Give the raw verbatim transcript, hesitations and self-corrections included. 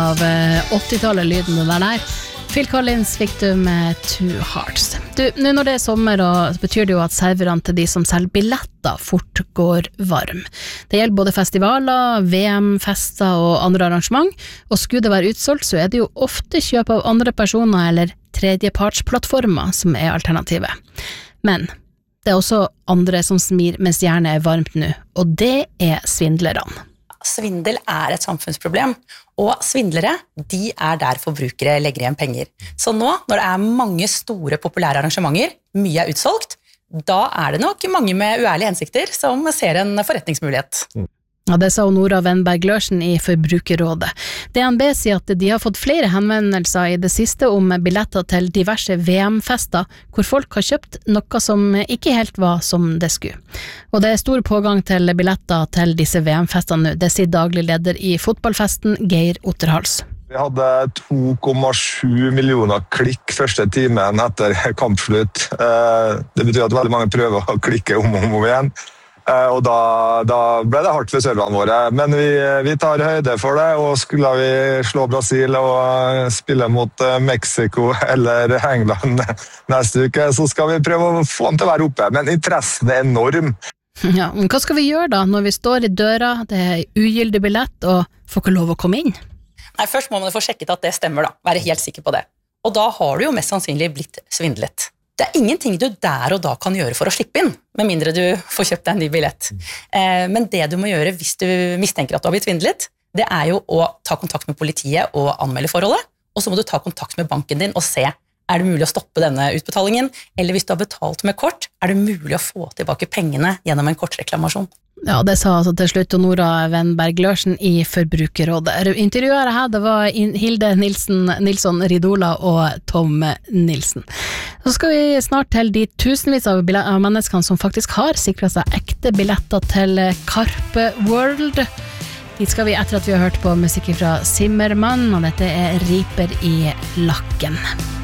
av åttitallet lyden det der der. Phil Collins fikk du med Two Hearts. Du, nå når det er sommer, og, så betyr det jo at serverne til de som selger billetter fort går varm. Det gjelder både festivaler, V M-fester og andre arrangement, og skulle det være utsolgt, så er det jo ofte kjøp av andre personer eller tredjepartsplattformer som er alternativet. Men det er også andre som smir mens jernet er varmt nå, og det er svindlerne. Svindel er et samfunnsproblem, og svindlere, de er der forbrukere legger igjen penger. Så nå, når det er mange store populære arrangementer, mye er utsolgt, da er det nok mange med uærlige hensikter som ser en forretningsmulighet. Ja, det sa Nora Wenberg Lørsen i Forbrukerrådet. D N B sier at de har fått flere henvendelser i det siste om billetter til diverse V M-fester, hvor folk har kjøpt noe som ikke helt var som det skulle. Og det er stor pågang til billetter til disse V M-festene nå, det sier daglig leder i fotballfesten, Geir Otterhals. Vi hadde to komma sju millioner klikk første timen etter kampslutt. Det betyr at veldig mange prøver å klikke om og om igjen. Og da, da ble det hardt for serverne våre, men vi, vi tar høyde for det, og skulle vi slå Brasil og spille mot Mexico eller England neste uke, så skal vi prøve å få den til å være oppe, men interessen er enorm. Ja, men hva skal vi gjøre da, når vi står i døra, det er ugyldig billett, og får ikke lov å komme inn? Nei, først må man få sjekket at det stemmer da, være helt sikker på det. Og da har du jo mest sannsynlig blitt svindlet. Det er ingenting du der og da kan gjøre for å slippe inn, med mindre du får kjøpt deg en ny billett. Eh, men det du må gjøre hvis du mistenker at du har blitt svindlet, det er jo å ta kontakt med politiet og anmelde forholdet, og så må du ta kontakt med banken din og se, er det mulig å stoppe denne utbetalingen, eller hvis du har betalt med kort, er det mulig å få tilbake pengene gjennom en kortreklamasjon. Ja, det sa altså til slutt Nora Wenberg Lørsen i Forbrukerrådet. Intervjuet her, det var Hilde Nilsen, Nilsson Ridola og Tom Nilsen. Så skal vi snart til de tusenvis av, av menneskene som faktisk har sikret seg ekte billetter til Carpe World. Dit skal vi etter at vi har hørt på musikk fra Zimmermann, og dette er Riper i lakken.